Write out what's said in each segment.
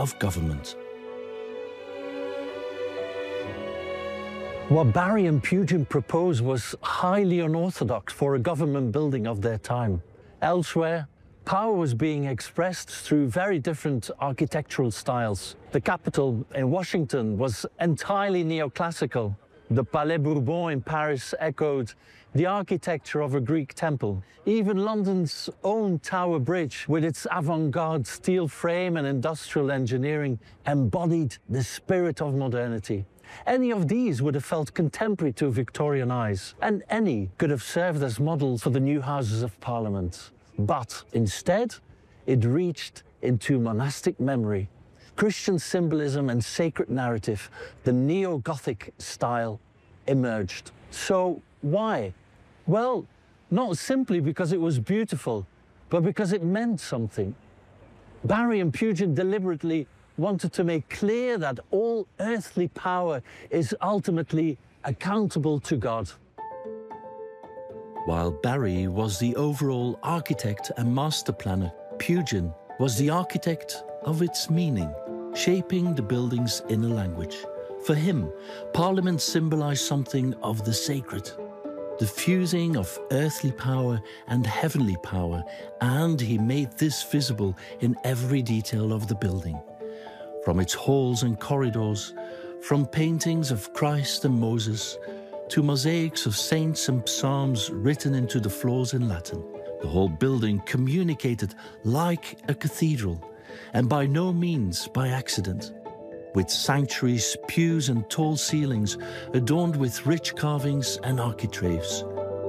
of government. What Barry and Pugin proposed was highly unorthodox for a government building of their time. Elsewhere, power was being expressed through very different architectural styles. The Capitol in Washington was entirely neoclassical. The Palais Bourbon in Paris echoed the architecture of a Greek temple. Even London's own Tower Bridge, with its avant-garde steel frame and industrial engineering, embodied the spirit of modernity. Any of these would have felt contemporary to Victorian eyes, and any could have served as models for the new Houses of Parliament. But instead, it reached into monastic memory. Christian symbolism and sacred narrative, the neo-Gothic style, emerged. So why? Well, not simply because it was beautiful, but because it meant something. Barry and Pugin deliberately wanted to make clear that all earthly power is ultimately accountable to God. While Barry was the overall architect and master planner, Pugin was the architect of its meaning, shaping the building's inner language. For him, Parliament symbolized something of the sacred, the fusing of earthly power and heavenly power, and he made this visible in every detail of the building. From its halls and corridors, from paintings of Christ and Moses, to mosaics of saints and psalms written into the floors in Latin. The whole building communicated like a cathedral, and by no means by accident, with sanctuaries, pews and tall ceilings adorned with rich carvings and architraves.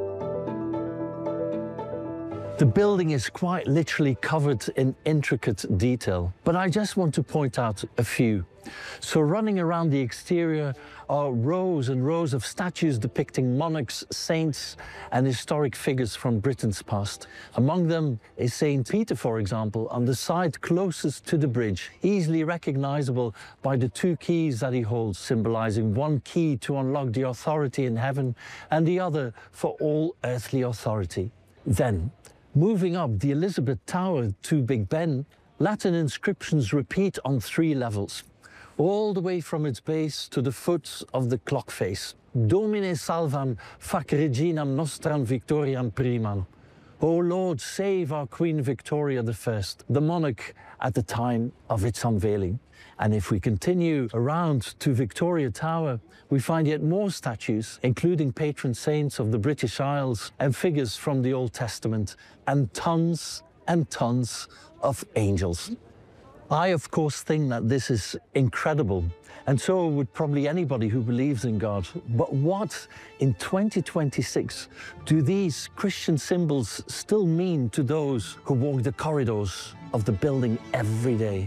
The building is quite literally covered in intricate detail, but I just want to point out a few. So running around the exterior are rows and rows of statues depicting monarchs, saints, and historic figures from Britain's past. Among them is St. Peter, for example, on the side closest to the bridge, easily recognizable by the two keys that he holds, symbolizing one key to unlock the authority in heaven and the other for all earthly authority. Then, moving up the Elizabeth Tower to Big Ben, Latin inscriptions repeat on 3 levels, all the way from its base to the foot of the clock face. Domine salvam fac reginam nostram Victoriam primam. O Lord, save our Queen Victoria I, the monarch at the time of its unveiling. And if we continue around to Victoria Tower, we find yet more statues, including patron saints of the British Isles and figures from the Old Testament, and tons of angels. I, of course, think that this is incredible, and so would probably anybody who believes in God. But what, in 2026, do these Christian symbols still mean to those who walk the corridors of the building every day?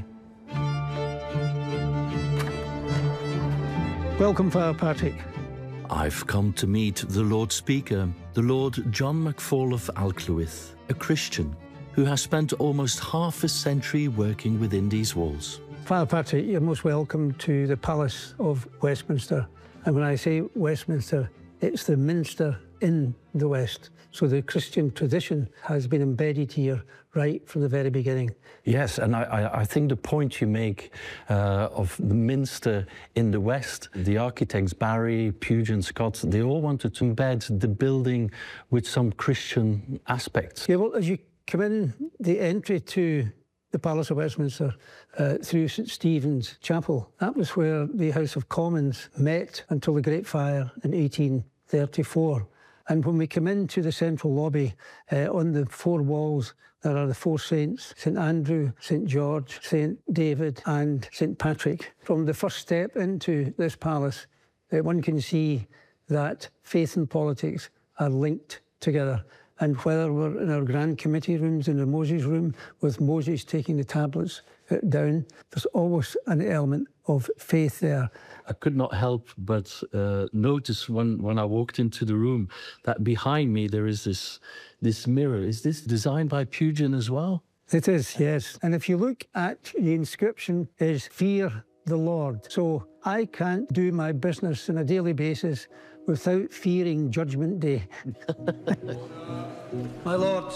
Welcome, Father Patrick. I've come to meet the Lord Speaker, the Lord John McFall of Alcluith, a Christian who has spent almost half a century working within these walls. Father Patrick, you're most welcome to the Palace of Westminster. And when I say Westminster, it's the Minster in the West. So the Christian tradition has been embedded here right from the very beginning. Yes, and I think the point you make of the Minster in the West, the architects Barry, Pugin, Scott, they all wanted to embed the building with some Christian aspects. Yeah, well, as you come in the entry to the Palace of Westminster through St Stephen's Chapel, that was where the House of Commons met until the Great Fire in 1834. And when we come into the central lobby, on the 4 walls, there are the 4 saints, St Andrew, St George, St David and St Patrick. From the first step into this palace, one can see that faith and politics are linked together. And whether we're in our Grand Committee rooms, in the Moses room, with Moses taking the tablets down, there's always an element of faith there. I could not help but notice when I walked into the room that behind me there is this mirror. Is this designed by Pugin as well? It is, yes. And if you look at the inscription, is "Fear the Lord." So I can't do my business on a daily basis without fearing Judgment Day. My lords,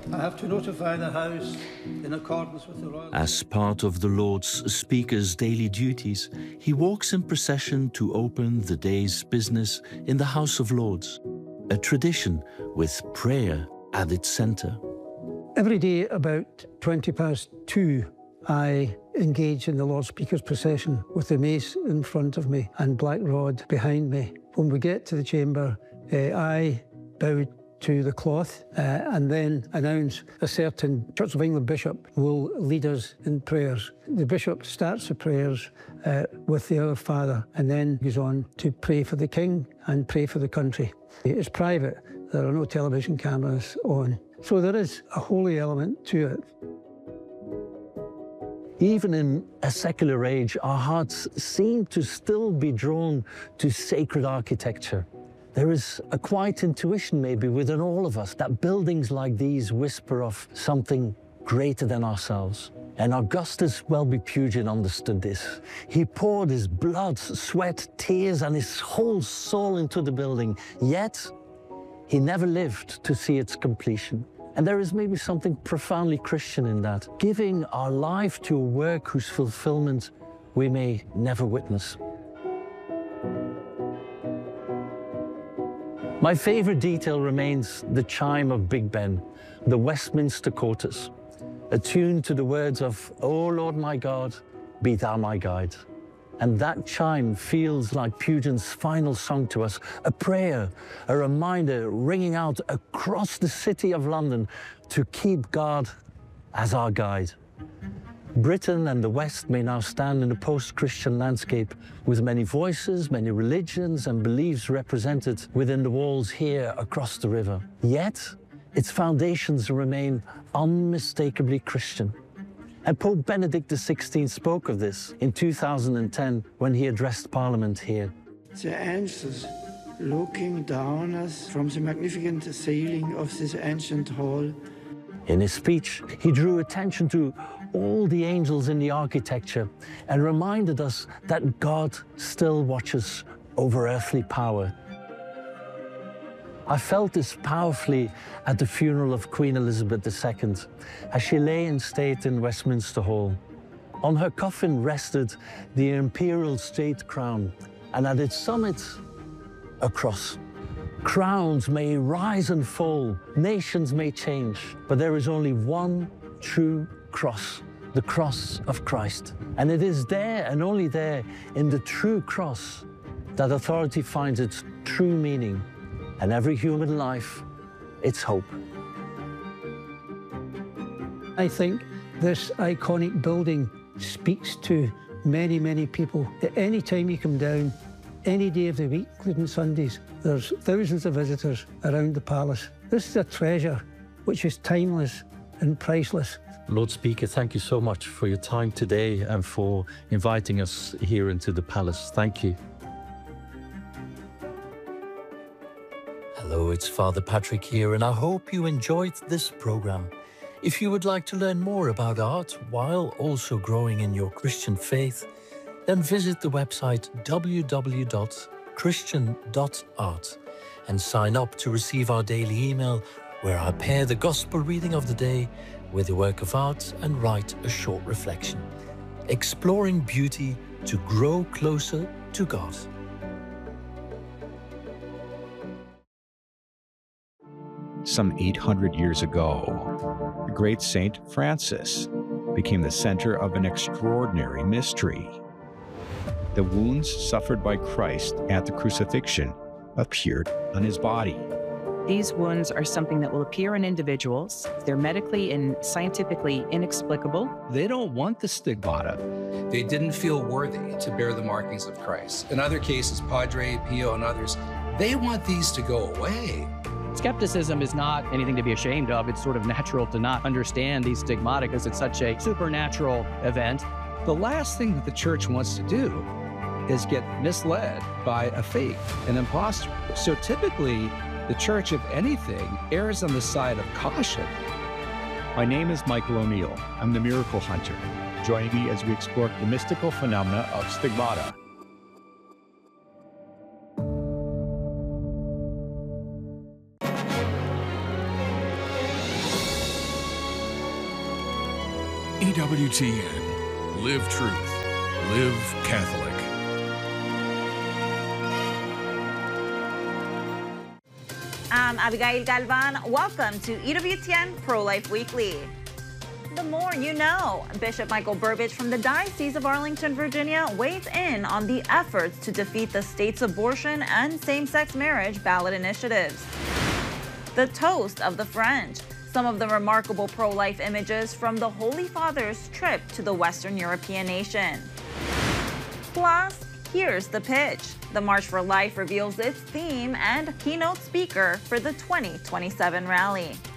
I have to notify the House in accordance with the Royal... As part of the Lord's Speaker's daily duties, he walks in procession to open the day's business in the House of Lords, a tradition with prayer at its centre. Every day about 2:20, I engage in the Lord Speaker's procession with the mace in front of me and black rod behind me. When we get to the chamber, I bow to the cloth and then announce a certain Church of England bishop will lead us in prayers. The bishop starts the prayers with the Our Father and then goes on to pray for the King and pray for the country. It's private. There are no television cameras on. So there is a holy element to it. Even in a secular age, our hearts seem to still be drawn to sacred architecture. There is a quiet intuition maybe within all of us that buildings like these whisper of something greater than ourselves. And Augustus Welby Pugin understood this. He poured his blood, sweat, tears, and his whole soul into the building, yet he never lived to see its completion. And there is maybe something profoundly Christian in that, giving our life to a work whose fulfillment we may never witness. My favorite detail remains the chime of Big Ben, the Westminster Quarters, attuned to the words of, "O Lord my God, be thou my guide." And that chime feels like Pugin's final song to us, a prayer, a reminder ringing out across the city of London to keep God as our guide. Britain and the West may now stand in a post-Christian landscape with many voices, many religions and beliefs represented within the walls here across the river. Yet, its foundations remain unmistakably Christian. And Pope Benedict XVI spoke of this in 2010 when he addressed Parliament here. The angels looking down us from the magnificent ceiling of this ancient hall. In his speech, he drew attention to all the angels in the architecture and reminded us that God still watches over earthly power. I felt this powerfully at the funeral of Queen Elizabeth II as she lay in state in Westminster Hall. On her coffin rested the imperial state crown, and at its summit, a cross. Crowns may rise and fall, nations may change, but there is only one true cross, the cross of Christ. And it is there and only there in the true cross that authority finds its true meaning, and every human life, its hope. I think this iconic building speaks to many, many people. At any time you come down, any day of the week, including Sundays, there's thousands of visitors around the palace. This is a treasure which is timeless and priceless. Lord Speaker, thank you so much for your time today and for inviting us here into the palace. Thank you. Hello, it's Father Patrick here, and I hope you enjoyed this program. If you would like to learn more about art while also growing in your Christian faith, then visit the website www.christian.art and sign up to receive our daily email where I pair the gospel reading of the day with a work of art and write a short reflection, exploring beauty to grow closer to God. Some 800 years ago, the great Saint Francis became the center of an extraordinary mystery. The wounds suffered by Christ at the crucifixion appeared on his body. These wounds are something that will appear in individuals. They're medically and scientifically inexplicable. They don't want the stigmata. They didn't feel worthy to bear the markings of Christ. In other cases, Padre Pio and others, they want these to go away. Skepticism is not anything to be ashamed of. It's sort of natural to not understand these stigmata because it's such a supernatural event. The last thing that the church wants to do is get misled by a fake, an imposter. So typically, the church, if anything, errs on the side of caution. My name is Michael O'Neill. I'm the Miracle Hunter. Join me as we explore the mystical phenomena of stigmata. EWTN. Live truth. Live Catholic. I'm Abigail Galvan. Welcome to EWTN Pro-Life Weekly. The more you know. Bishop Michael Burbidge from the Diocese of Arlington, Virginia, weighs in on the efforts to defeat the state's abortion and same-sex marriage ballot initiatives. The toast of the French. Some of the remarkable pro-life images from the Holy Father's trip to the Western European nation. Plus, here's the pitch. The March for Life reveals its theme and keynote speaker for the 2027 rally.